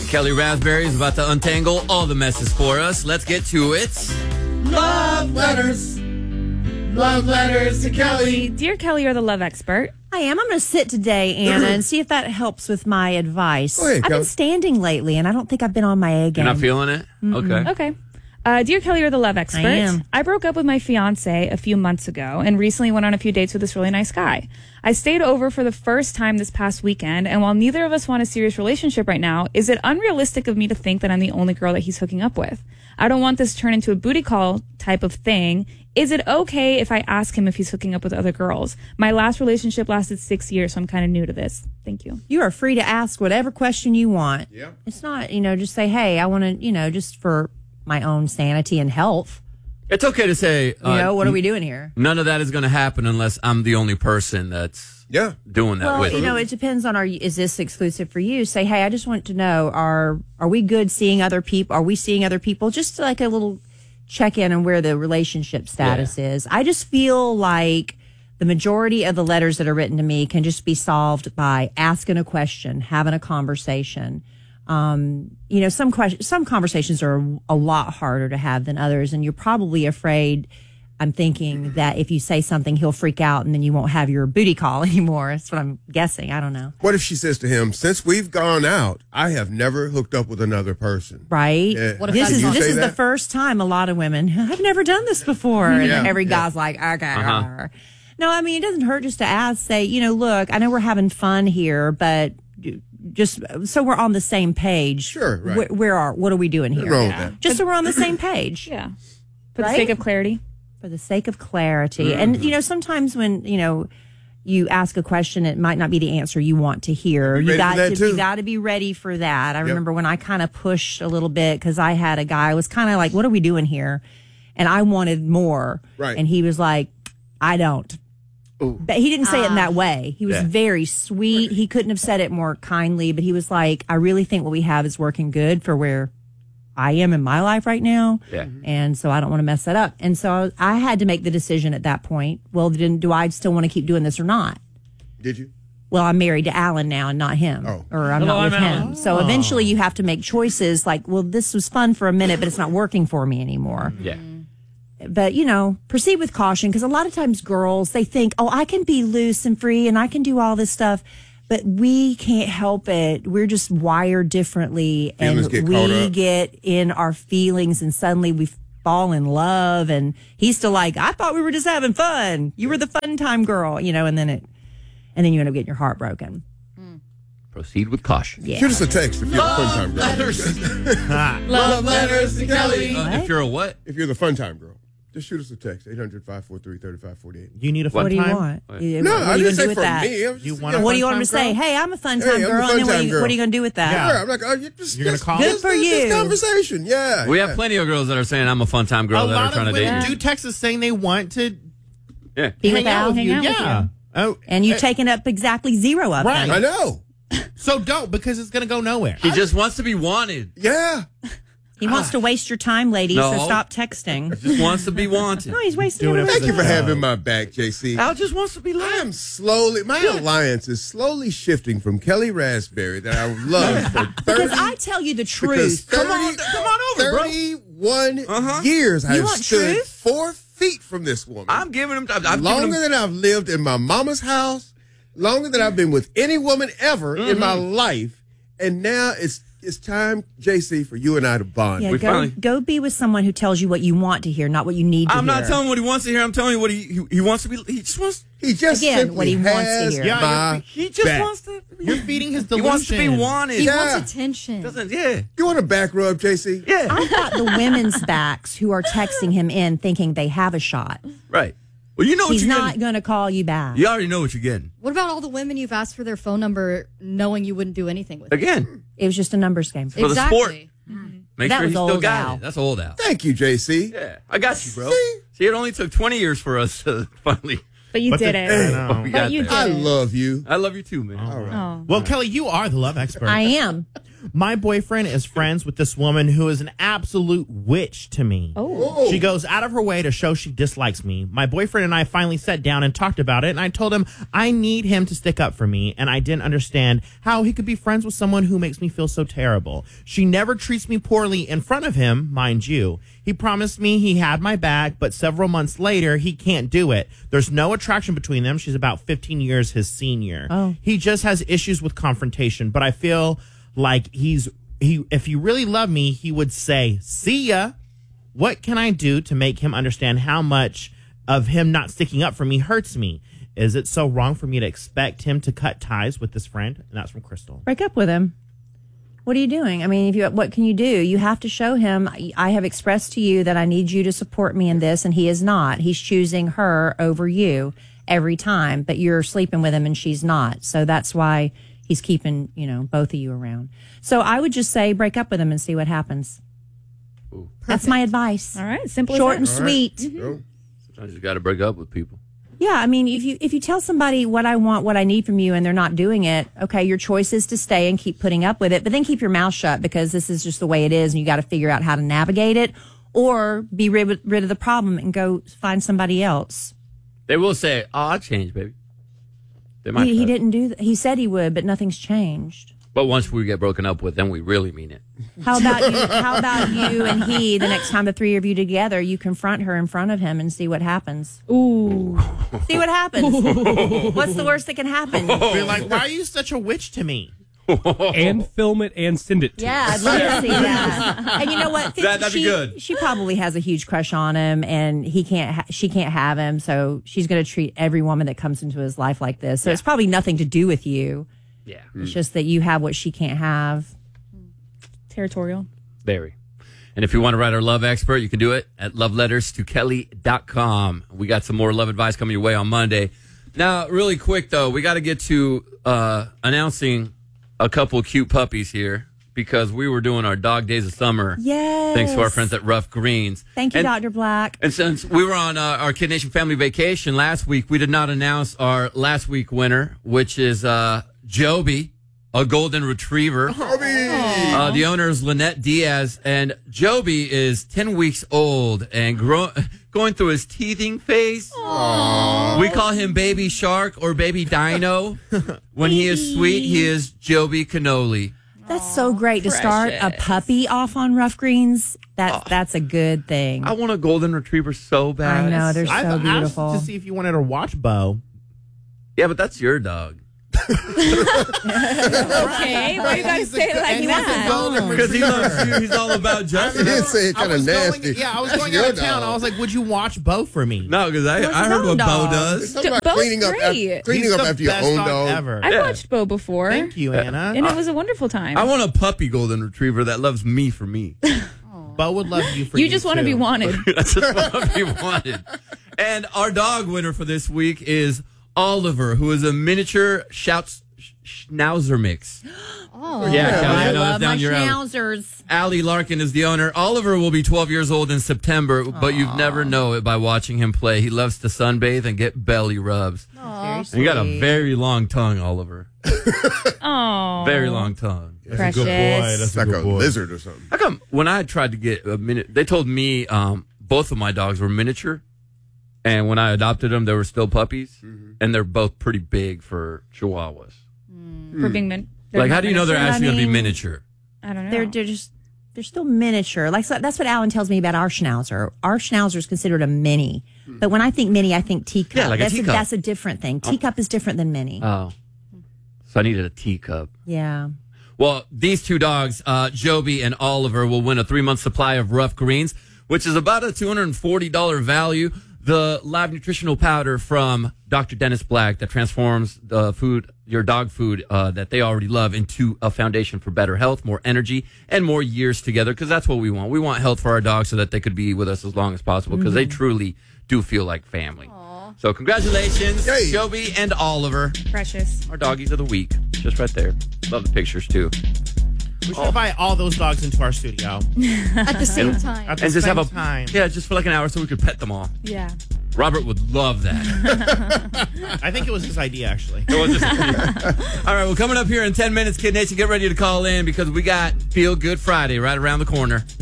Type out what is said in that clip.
Kelly Raspberry is about to untangle all the messes for us. Let's get to it. Love letters. Love letters to Kelly. Dear Kelly, you're the love expert. I am. I'm going to sit today, Anna, and see if that helps with my advice. Go ahead, I've Kelly. been standing lately, and I don't think I've been on my A game. You're not feeling it? Okay. Okay. Dear Kelly, you're the love expert. I am. I broke up with my fiance a few months ago and recently went on a few dates with this really nice guy. I stayed over for the first time this past weekend, and while neither of us want a serious relationship right now, is it unrealistic of me to think that I'm the only girl that he's hooking up with? I don't want this to turn into a booty call type of thing. Is it okay if I ask him if he's hooking up with other girls? My last relationship lasted 6 years, so I'm kind of new to this. Thank you. You are free to ask whatever question you want. Yeah. It's not, just say, hey, I want to, just for my own sanity and health. It's okay to say, What are we doing here? none of that is going to happen unless I'm the only person that's doing that Well, with you. it depends on is this exclusive for you? Say, hey, I just want to know, are we good seeing other people? Are we seeing other people? Just like a little check in on where the relationship status is. I just feel like the majority of the letters that are written to me can just be solved by asking a question, having a conversation. Some conversations are a lot harder to have than others, and you're probably afraid. I'm thinking that if you say something, he'll freak out, and then you won't have your booty call anymore. That's what I'm guessing. I don't know. What if she says to him, since we've gone out, I have never hooked up with another person? Right? Yeah. What if This that's is not- this is Say the that? first time a lot of women, I've never done this before. And Yeah. every Yeah. guy's like, okay. No, I mean, it doesn't hurt just to ask, say, look, I know we're having fun here, but just so we're on the same page. Sure, right. What are we doing here? Nothing wrong with that. Just so we're on the same page. Yeah. For Right? the sake of clarity. For the sake of clarity. And, sometimes when, you ask a question, it might not be the answer you want to hear. Be ready for that, too. You got to be ready for that. I remember when I kind of pushed a little bit because I had a guy, I was kind of like, what are we doing here? And I wanted more. Right. And he was like, I don't. But he didn't say it in that way. He was very sweet. He couldn't have said it more kindly, but he was like, I really think what we have is working good for where I am in my life right now. Yeah. And so I don't want to mess that up. And so I had to make the decision at that point. Well, then do I still want to keep doing this or not? Did you? Well, I'm married to Alan now and not him. Oh. Or I'm not with him. So eventually you have to make choices like, well, this was fun for a minute, but it's not working for me anymore. Yeah. But, proceed with caution because a lot of times girls, they think, oh, I can be loose and free and I can do all this stuff. But we can't help it. We're just wired differently. Feelings And get caught we up. get in our feelings and suddenly we fall in love. And he's still like, I thought we were just having fun. You were the fun time girl, and then you end up getting your heart broken. Proceed with caution. Yeah. Shoot us a text if you're the fun time girl. Love letters to Kelly. If you're a what? If you're the fun time girl, just shoot us a text, 800-543-3548. You need a fun What do you time? want? Yeah, No, what I are you didn't going to say do with for that? me. I was You just- want a What do you fun want him to time say? girl? Hey, I'm a fun Hey, time I'm a girl. fun And then time girl. what are you going to do with that? Yeah. Yeah, I'm like, oh, you're gonna call? Good for you. This conversation, yeah. We have plenty of girls that are saying I'm a fun time girl A that are lot trying of to date women you. do text us saying they want to Yeah. Be hang out with you. hang out with Yeah. Oh, And you've taken up exactly zero of Right. them. I know. so don't because it's going to go nowhere. He just wants to be wanted. Yeah. He wants to waste your time, ladies, No. so stop texting. Just wants to be wanted. No, he's wasting Doing it everybody's Thank you for No. having my back, JC. Al just wants to be I loved. am slowly, my alliance is slowly shifting from Kelly Raspberry that I love for 30 Because I tell you the because truth. 30 come on over, bro. 31 years I have want stood truth? 4 feet from this woman. I'm giving him. I've given Longer him. than I've lived in my mama's house, longer than I've been with any woman ever in my Mm-hmm. life. And now it's time, JC, for you and I to bond. Yeah, We go, finally- go be with someone who tells you what you want to hear, not what you need to I'm hear. not telling him what he wants to hear. I'm telling you what he wants to be. He just wants. He just Again, simply what he wants to has hear. Yeah, my He just back. wants to. You're feeding his He delusion. wants to be wanted. He Yeah. wants attention. Doesn't. Yeah. You want a back rub, JC? Yeah. I've got the women's backs who are texting him in thinking they have a shot. Right. Well, you know what He's you're not getting. going to call you back. You already know what you're getting. What about all the women you've asked for their phone number knowing you wouldn't do anything with them? Again, It was just a numbers game. for the sport. Make That sure was he still old got Al. it. That's old Al. Thank you, JC. Yeah, I got you, bro. See? See, it only took 20 years for us to finally. But you But did the- it. I know. We got But you there. did I it. love you. I love you too, man. All right. Oh. Well, Kelly, you are the love expert. I am. My boyfriend is friends with this woman who is an absolute witch to me. Oh. She goes out of her way to show she dislikes me. My boyfriend and I finally sat down and talked about it, and I told him I need him to stick up for me, and I didn't understand how he could be friends with someone who makes me feel so terrible. She never treats me poorly in front of him, mind you. He promised me he had my back, but several months later, he can't do it. There's no attraction between them. She's about 15 years his senior. Oh. He just has issues with confrontation, but I feel like if he really loved me, he would say, "See ya." What can I do to make him understand how much of him not sticking up for me hurts me? Is it so wrong for me to expect him to cut ties with this friend? And that's from Crystal. Break up with him. What are you doing? I mean, what can you do? You have to show him, I have expressed to you that I need you to support me in this, and he is not. He's choosing her over you every time, but you're sleeping with him and she's not. So that's why he's keeping, both of you around. So I would just say break up with him and see what happens. That's my advice. All right. Simple Short as and that. sweet. Go. Sometimes you got to break up with people. Yeah, I mean, if you tell somebody what I want, what I need from you, and they're not doing it, okay, your choice is to stay and keep putting up with it, but then keep your mouth shut because this is just the way it is, and you got to figure out how to navigate it, or be rid of the problem and go find somebody else. They will say, "Oh, I'll change, baby." They might. He didn't do that. He said he would, but nothing's changed. But once we get broken up with, then we really mean it. How about you and he, the next time the three of you together, you confront her in front of him and see what happens. Ooh. See what happens. What's the worst that can happen? Be like, why are you such a witch to me? And film it and send it to Yeah, I'd love to see that. And you know what? That'd be good. She probably has a huge crush on him, and she can't have him. So she's going to treat every woman that comes into his life like this. So it's probably nothing to do with you. Yeah. It's just that you have what she can't have. Territorial. Very. And if you want to write our love expert, you can do it at loveletterstokelly.com. We got some more love advice coming your way on Monday. Now, really quick, though, we got to get to announcing a couple of cute puppies here because we were doing our dog days of summer. Yes. Thanks to our friends at Rough Greens. Thank you, And- Dr. Black. And since we were on our Kid Nation family vacation last week, we did not announce our last week winner, which is Joby, a golden retriever. The owner is Lynette Diaz, and Joby is 10 weeks old and going through his teething phase. Aww. We call him Baby Shark or Baby Dino. When he is sweet, he is Joby Cannoli. That's so great to start a puppy off on Rough Greens. That's a good thing. I want a golden retriever so bad. I know, they're so I've beautiful. asked to see if you wanted to watch Bo. Yeah, but that's your dog. Okay. Why you got to say it like that? Because he loves you. He's all about justice. You didn't say it kind of nasty. I was That's going your out of town. dog. I was like, would you watch Bo for me? No, because I heard what Bo does. Talk about Bo's cleaning up, great. He's the after your best own dog dog. ever. I've Yeah. watched Bo before. Thank you, Anna. And it was a wonderful time. I want a puppy golden retriever that loves me for me. Bo would love you for you you just want to be too. wanted. That's just what we wanted. And our dog winner for this week is Oliver, who is a miniature Schnauzer mix. Oh, Yeah, Kelly, I I know love that's down my your alley. schnauzers. Allie Larkin is the owner. Oliver will be 12 years old in September, but you'd never know it by watching him play. He loves to sunbathe and get belly rubs. And you got a very long tongue, Oliver. Oh. Very long tongue. Precious. It's like a lizard or something. How come when I tried to get they told me both of my dogs were miniature, and when I adopted them, they were still puppies, and they're both pretty big for Chihuahuas. For being Like, how do you know they're miniature. actually I going to be mean, miniature? I don't know. They're still miniature. Like, so that's what Alan tells me about our Schnauzer. Our Schnauzer is considered a mini, but when I think mini, I think teacup. Yeah, like a that's teacup. that's a different thing. Teacup is different than mini. Oh, so I needed a teacup. Yeah. Well, these two dogs, Joby and Oliver, will win a 3-month supply of Rough Greens, which is about a $240 value. The live nutritional powder from Dr. Dennis Black that transforms the food, your dog food that they already love, into a foundation for better health, more energy, and more years together, because that's what we want. We want health for our dogs so that they could be with us as long as possible, because they truly do feel like family. So congratulations, Yay. Joby and Oliver, Precious. our doggies of the week. Just right there. Love the pictures, too. We should invite all those dogs into our studio. at the same time. At the And just same have time. Yeah, just for like an hour so we could pet them all. Yeah. Robert would love that. I think it was his idea, actually. All right, well, coming up here in 10 minutes, Kid Nation, get ready to call in because we got Feel Good Friday right around the corner.